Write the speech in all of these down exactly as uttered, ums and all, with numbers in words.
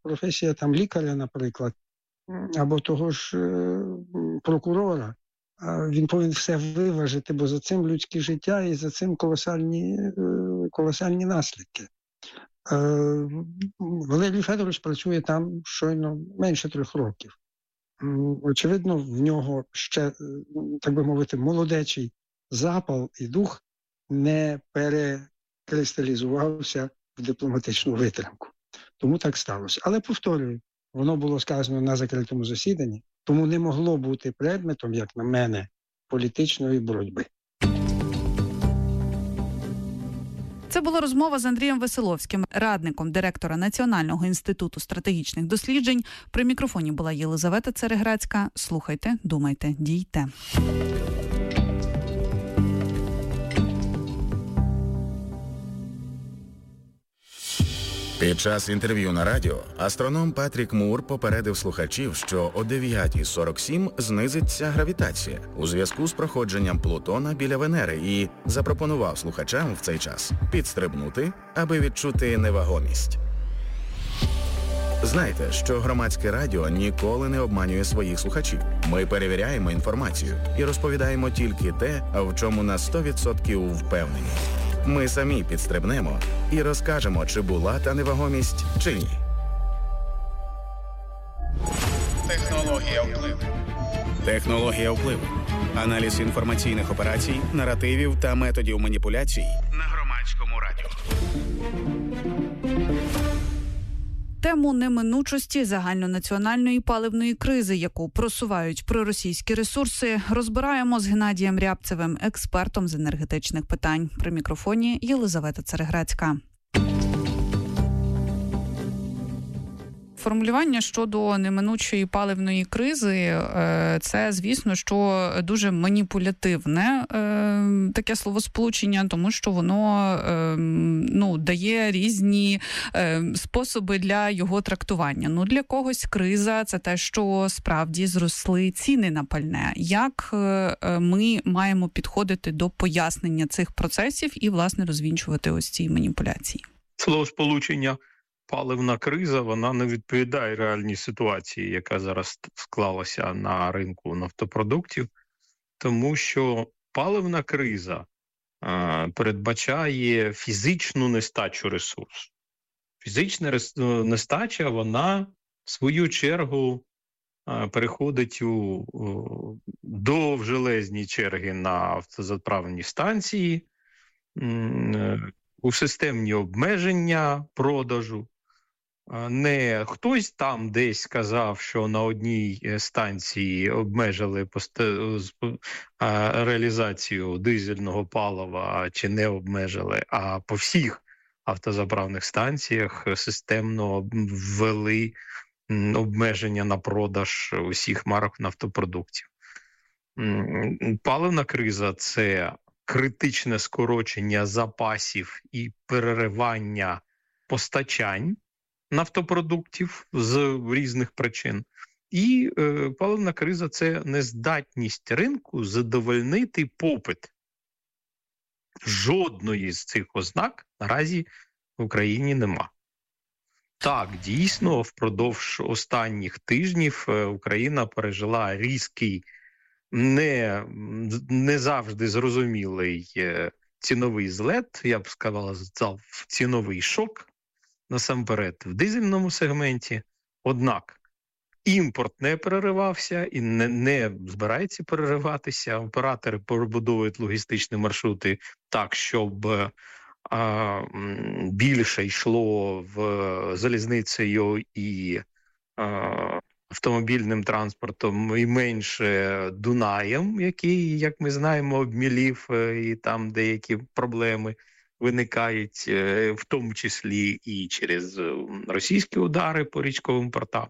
професія там лікаря, наприклад, або того ж е, прокурора, він повинен все виважити, бо за цим людське життя і за цим колосальні, е, колосальні наслідки. Е, Валерій Федорович працює там щойно менше трьох років. Очевидно, в нього ще, так би мовити, молодечий запал і дух не перекристалізувався в дипломатичну витримку. Тому так сталося. Але, повторюю, воно було сказано на закритому засіданні, тому не могло бути предметом, як на мене, політичної боротьби. Це була розмова з Андрієм Веселовським, радником директора Національного інституту стратегічних досліджень. При мікрофоні була Єлизавета Цереграцька. Слухайте, думайте, дійте. Під час інтерв'ю на радіо астроном Патрік Мур попередив слухачів, що о дев'ята сорок сім знизиться гравітація у зв'язку з проходженням Плутона біля Венери і запропонував слухачам в цей час підстрибнути, аби відчути невагомість. Знайте, що громадське радіо ніколи не обманює своїх слухачів. Ми перевіряємо інформацію і розповідаємо тільки те, в чому на сто відсотків впевнені. Ми самі підстрибнемо і розкажемо, чи була та невагомість, чи ні. Технологія впливу. Технологія впливу. Аналіз інформаційних операцій, наративів та методів маніпуляцій на громадському радіо. Тему неминучості загальнонаціональної паливної кризи, яку просувають проросійські ресурси, розбираємо з Геннадієм Рябцевим, експертом з енергетичних питань. При мікрофоні Єлизавета Цереграцька. Формулювання щодо неминучої паливної кризи – це, звісно, що дуже маніпулятивне таке словосполучення, тому що воно ну, дає різні способи для його трактування. Ну, для когось криза – це те, що справді зросли ціни на пальне. Як ми маємо підходити до пояснення цих процесів і, власне, розвінчувати ось ці маніпуляції? Словосполучення паливна криза, вона не відповідає реальній ситуації, яка зараз склалася на ринку нафтопродуктів, тому що паливна криза е, передбачає фізичну нестачу ресурсу. Фізична рес... нестача, вона в свою чергу е, переходить у, у довжелезні черги на автозаправні станції, е, у системні обмеження продажу. Не хтось там десь сказав, що на одній станції обмежили реалізацію дизельного палива чи не обмежили, а по всіх автозаправних станціях системно ввели обмеження на продаж усіх марок нафтопродуктів. Паливна криза – це критичне скорочення запасів і переривання постачань нафтопродуктів з різних причин. І е, паливна криза – це нездатність ринку задовольнити попит. Жодної з цих ознак наразі в Україні нема. Так, дійсно, впродовж останніх тижнів Україна пережила різкий, не, не завжди зрозумілий ціновий злет, я б сказав, ціновий шок, насамперед, в дизельному сегменті. Однак імпорт не переривався і не, не збирається перериватися. Оператори побудовують логістичні маршрути так, щоб а, більше йшло в залізницею і а, автомобільним транспортом і менше Дунаєм, який, як ми знаємо, обмілів, і там деякі проблеми виникають, в тому числі і через російські удари по річковим портам.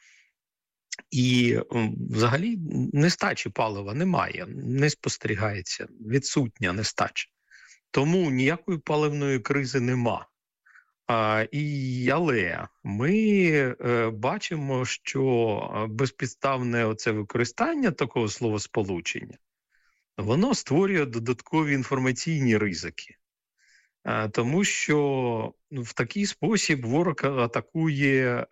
І взагалі нестачі палива немає, не спостерігається, відсутня нестача. Тому ніякої паливної кризи нема. А, і, але ми е, бачимо, що безпідставне оце використання такого словосполучення, воно створює додаткові інформаційні ризики. А, тому що в такий спосіб ворог атакує